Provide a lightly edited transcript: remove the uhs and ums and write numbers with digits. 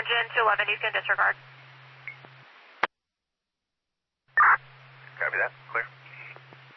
engine, 211, you can disregard. Copy that. Clear.